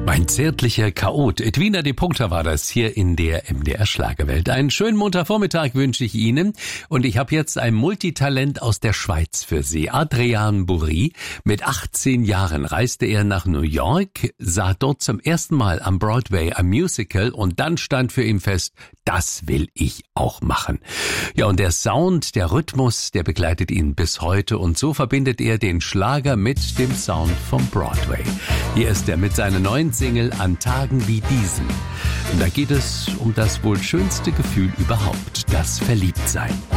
Mein zärtlicher Chaot, Edwina de Punkter war das hier in der MDR Schlagerwelt. Einen schönen Montagvormittag wünsche ich Ihnen und ich habe jetzt ein Multitalent aus der Schweiz für Sie. Adrian Bourri. Mit 18 Jahren reiste er nach New York, sah dort zum ersten Mal am Broadway ein Musical und dann stand für ihn fest, das will ich auch machen. Ja, und der Sound, der Rhythmus, der begleitet ihn bis heute und so verbindet er den Schlager mit dem Sound vom Broadway. Hier ist er mit seiner neuen Single An Tagen wie diesen. Und da geht es um das wohl schönste Gefühl überhaupt, das Verliebtsein.